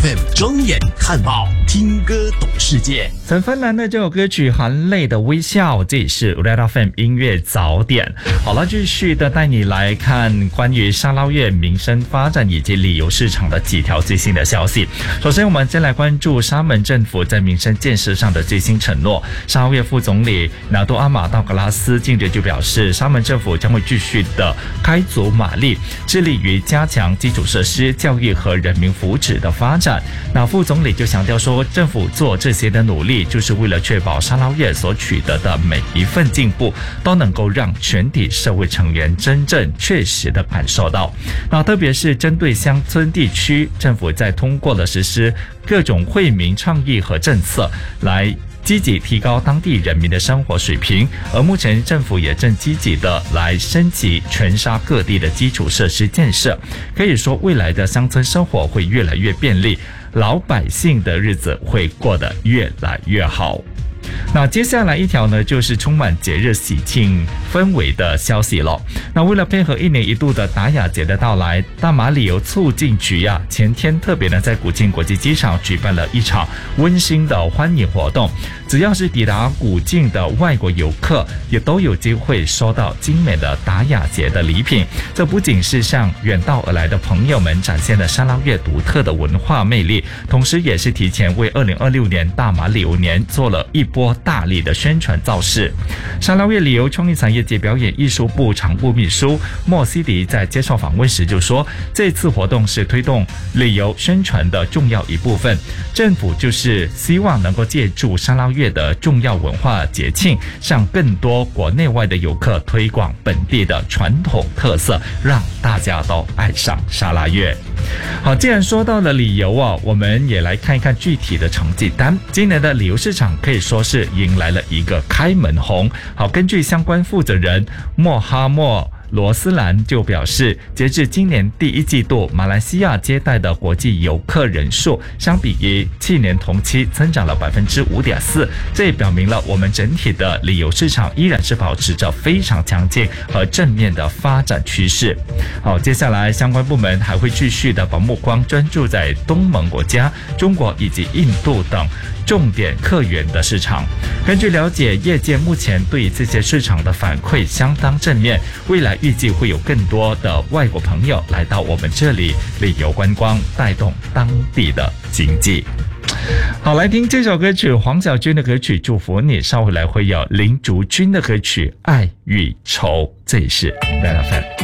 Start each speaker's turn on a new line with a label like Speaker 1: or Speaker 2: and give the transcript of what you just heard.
Speaker 1: FM 睁眼看报，听歌懂世界。
Speaker 2: 陈芬兰的这首歌曲《含泪的微笑》，这里是 Red FM 音乐早点。好了，继续的带你来看关于沙捞越民生发展以及旅游市场的几条最新的消息。首先，我们先来关注沙门政府在民生建设上的最新承诺。沙捞越副总理拿多阿马道格拉斯近日就表示，沙门政府将会继续的开足马力，致力于加强基础设施、教育和人民福祉的发展。那副总理就强调说，政府做这些的努力，就是为了确保沙捞越所取得的每一份进步都能够让全体社会成员真正确实的感受到。那特别是针对乡村地区，政府在通过了实施各种惠民倡议和政策，来积极提高当地人民的生活水平，而目前政府也正积极的来升级全沙各地的基础设施建设。可以说，未来的乡村生活会越来越便利，老百姓的日子会过得越来越好。那接下来一条呢，就是充满节日喜庆氛围的消息了。那为了配合1年1度的达雅节的到来，大马旅游促进局前天特别呢在古晋国际机场举办了一场温馨的欢迎活动。只要是抵达古晋的外国游客，也都有机会收到精美的达雅节的礼品。这不仅是向远道而来的朋友们展现了沙捞越独特的文化魅力，同时也是提前为2026年大马旅游年做了一波大力的宣传造势。沙捞越旅游创意产业及表演艺术部常务秘书莫西迪在接受访问时就说，这次活动是推动旅游宣传的重要一部分，政府就是希望能够借助沙捞越的重要文化节庆，向更多国内外的游客推广本地的传统特色，让大家都爱上沙捞越。好，既然说到了旅游我们也来看一看具体的成绩单。今年的旅游市场可以说是迎来了一个开门红。好，根据相关负责人莫哈默罗斯兰就表示，截至今年第1季度，马来西亚接待的国际游客人数相比于去年同期增长了 5.4%， 这也表明了我们整体的旅游市场依然是保持着非常强劲和正面的发展趋势。好，接下来相关部门还会继续的把目光专注在东盟国家、中国以及印度等重点客源的市场。根据了解，业界目前对这些市场的反馈相当正面，未来预计会有更多的外国朋友来到我们这里旅游观光，带动当地的经济。好，来听这首歌曲，黄小娟的歌曲《祝福你》，稍后来会有林竹君的歌曲《爱与愁》，这里是 Red FM。